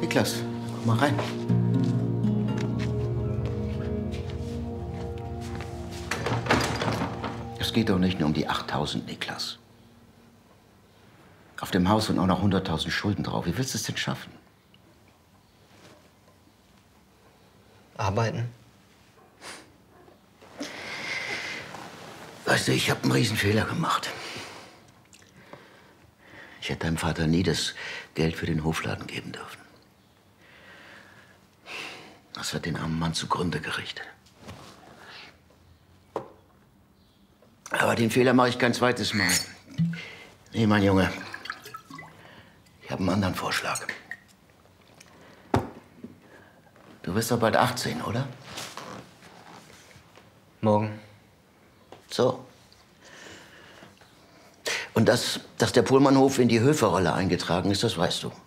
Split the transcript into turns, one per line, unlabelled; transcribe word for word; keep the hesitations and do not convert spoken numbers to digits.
Niklas, komm mal rein. Es geht doch nicht nur um die achttausend, Niklas. Auf dem Haus sind auch noch hunderttausend Schulden drauf. Wie willst du es denn schaffen?
Arbeiten.
Weißt du, ich habe einen Riesenfehler gemacht. Ich hätte deinem Vater nie das Geld für den Hofladen geben dürfen. Das hat den armen Mann zugrunde gerichtet. Aber den Fehler mache ich kein zweites Mal. Nee, mein Junge. Ich habe einen anderen Vorschlag. Du wirst doch bald achtzehn, oder?
Morgen.
So. Und dass, dass der Pohlmannhof in die Höferrolle eingetragen ist, das weißt du.